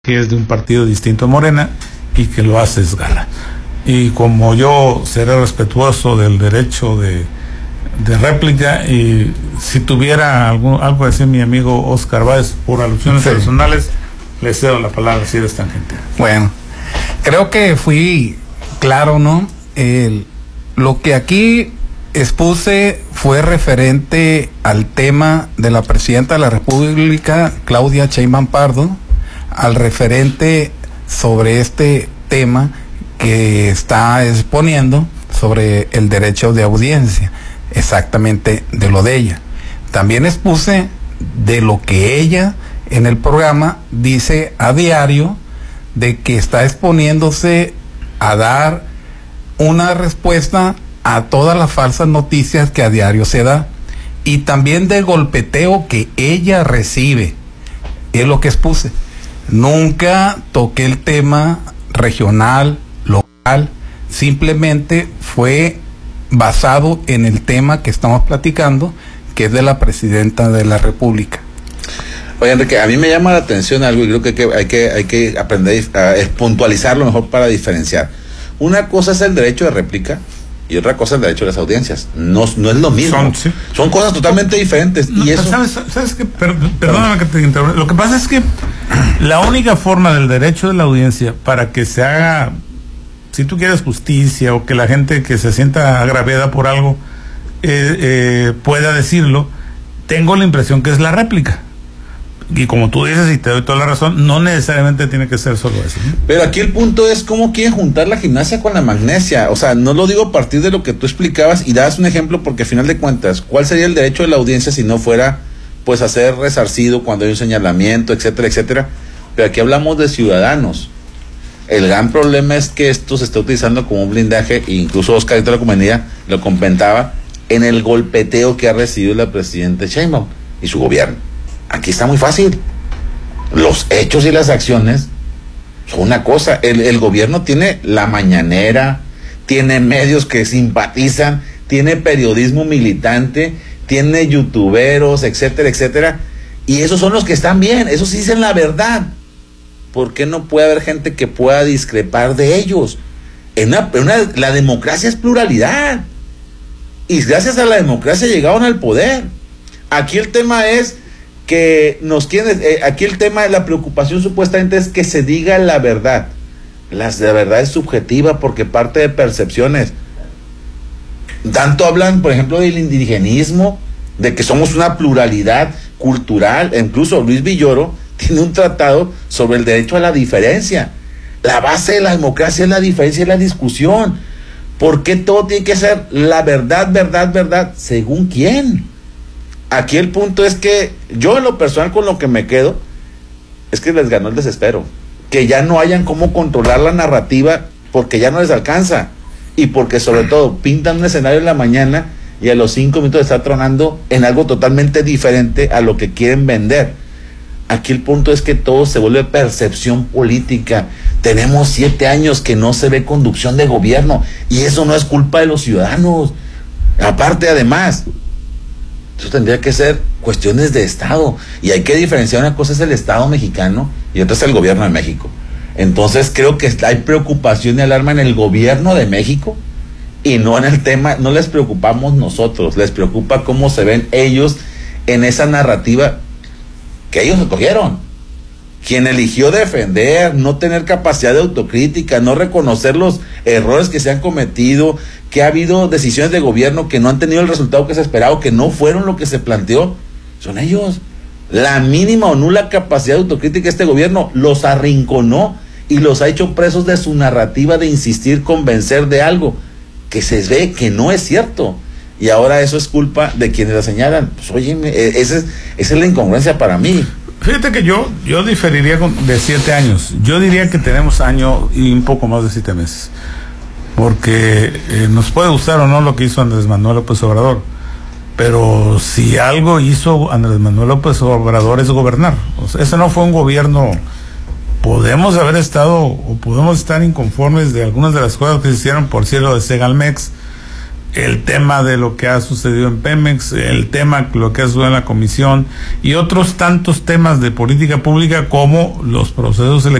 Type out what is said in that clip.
que es de un partido distinto a Morena y que lo hace esgala. Y como yo seré respetuoso del derecho de réplica, y si tuviera algo a decir mi amigo Oscar Báez por alusiones personales, le cedo la palabra si eres tan gentil. Bueno, creo que fui claro, ¿no? Lo que aquí expuse fue referente al tema de la presidenta de la República, Claudia Sheinbaum Pardo, al referente sobre este tema que está exponiendo sobre el derecho de audiencia, exactamente de lo de ella. También expuse de lo que ella en el programa dice a diario, de que está exponiéndose a dar una respuesta a todas las falsas noticias que a diario se da, y también del golpeteo que ella recibe. Es lo que expuse. Nunca toqué el tema regional, local, simplemente fue basado en el tema que estamos platicando, que es de la presidenta de la República. Oye, Enrique, a mí me llama la atención algo, y creo que hay que aprender a puntualizarlo mejor para diferenciar. Una cosa es el derecho de réplica y otra cosa es el derecho de las audiencias. No es lo mismo. Son cosas totalmente diferentes. No, y eso... ¿Sabes qué? Perdóname que te interrumpa. Lo que pasa es que la única forma del derecho de la audiencia para que se haga, si tú quieres, justicia, o que la gente que se sienta agraviada por algo pueda decirlo, tengo la impresión que es la réplica. Y como tú dices, y te doy toda la razón, no necesariamente tiene que ser solo eso, ¿no? Pero aquí el punto es cómo quieren juntar la gimnasia con la magnesia. O sea, no lo digo a partir de lo que tú explicabas y dabas un ejemplo, porque al final de cuentas, ¿cuál sería el derecho de la audiencia si no fuera, pues, a ser resarcido cuando hay un señalamiento, etcétera, etcétera? Pero aquí hablamos de ciudadanos. El gran problema es que esto se está utilizando como un blindaje, e incluso Oscar de la Comunidad lo comentaba, en el golpeteo que ha recibido la presidenta Sheinbaum y su gobierno. Aquí está muy fácil. Los hechos y las acciones son una cosa. El gobierno tiene la mañanera, tiene medios que simpatizan, tiene periodismo militante, tiene youtuberos, etcétera, etcétera. Y esos son los que están bien, esos sí dicen la verdad. ¿Por qué no puede haber gente que pueda discrepar de ellos? La democracia es pluralidad. Y gracias a la democracia llegaron al poder. Aquí el tema es que aquí el tema de la preocupación supuestamente es que se diga la verdad. La verdad es subjetiva porque parte de percepciones. Tanto hablan, por ejemplo, del indigenismo, de que somos una pluralidad cultural. Incluso Luis Villoro tiene un tratado sobre el derecho a la diferencia. La base de la democracia es la diferencia y la discusión. ¿Por qué todo tiene que ser la verdad, verdad, verdad? ¿Según quién? Aquí el punto es que yo en lo personal con lo que me quedo es que les ganó el desespero, que ya no hayan cómo controlar la narrativa porque ya no les alcanza, y porque sobre todo pintan un escenario en la mañana y a los 5 minutos está tronando en algo totalmente diferente a lo que quieren vender. Aquí el punto es que todo se vuelve percepción política. Tenemos 7 años que no se ve conducción de gobierno y eso no es culpa de los ciudadanos. Aparte, además, eso tendría que ser cuestiones de Estado. Y hay que diferenciar, una cosa es el Estado mexicano y otra es el gobierno de México. Entonces creo que hay preocupación y alarma en el gobierno de México y no en el tema. No les preocupamos nosotros, les preocupa cómo se ven ellos en esa narrativa que ellos escogieron. Quien eligió defender, no tener capacidad de autocrítica, no reconocer los errores que se han cometido, que ha habido decisiones de gobierno que no han tenido el resultado que se esperaba, que no fueron lo que se planteó, son ellos. La mínima o nula capacidad de autocrítica de este gobierno los arrinconó y los ha hecho presos de su narrativa de insistir, convencer de algo que se ve que no es cierto. Y ahora eso es culpa de quienes la señalan. Pues oye, esa es la incongruencia para mí. Fíjate que yo diferiría de 7 años. Yo diría que tenemos año y un poco más de 7 meses. Porque nos puede gustar o no lo que hizo Andrés Manuel López Obrador. Pero si algo hizo Andrés Manuel López Obrador es gobernar. O sea, ese no fue un gobierno. Podemos haber estado o podemos estar inconformes de algunas de las cosas que se hicieron, por cielo de Segalmex, el tema de lo que ha sucedido en Pemex, el tema lo que ha sucedido en la comisión y otros tantos temas de política pública como los procesos electorales